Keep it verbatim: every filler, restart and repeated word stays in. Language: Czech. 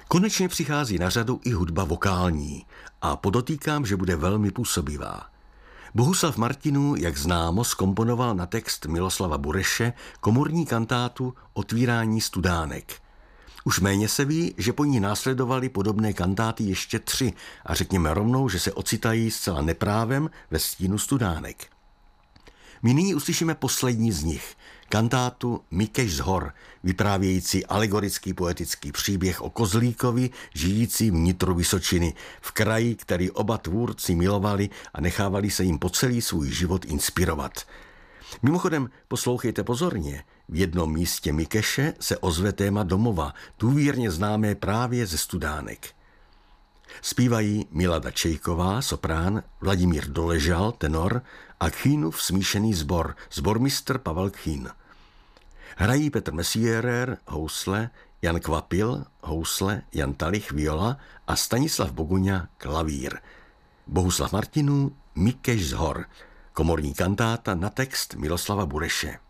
Konečně přichází na řadu i hudba vokální a podotýkám, že bude velmi působivá. Bohuslav Martinů, jak známo, zkomponoval na text Miloslava Bureše komorní kantátu Otvírání studánek. Už méně se ví, že po ní následovaly podobné kantáty ještě tři a řekněme rovnou, že se ocitají zcela neprávem ve stínu studánek. My nyní uslyšíme poslední z nich, kantátu Mikeš z hor, vyprávějící alegorický poetický příběh o kozlíkovi, žijící vnitru Vysočiny, v kraji, který oba tvůrci milovali a nechávali se jim po celý svůj život inspirovat. Mimochodem, poslouchejte pozorně, v jednom místě Mikeše se ozve téma domova, důvěrně známé právě ze studánek. Zpívají Milada Čejková, soprán, Vladimír Doležal, tenor a Kchínův smíšený sbor, sbormistr Pavel Kchín. Hrají Petr Messierer, housle, Jan Kvapil, housle, Jan Talich, viola a Stanislav Boguňa, klavír. Bohuslav Martinů, Mikeš z hor, komorní kantáta na text Miloslava Bureše.